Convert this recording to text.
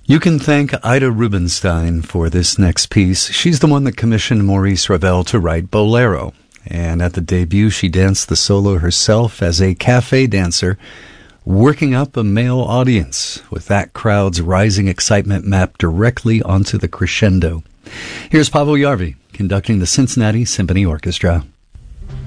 You can thank Ida Rubinstein for this next piece. She's the one that commissioned Maurice Ravel to write Bolero. And at the debut, she danced the solo herself as a cafe dancer, working up a male audience with that crowd's rising excitement mapped directly onto the crescendo. Here's Pavel Järvi conducting the Cincinnati Symphony Orchestra.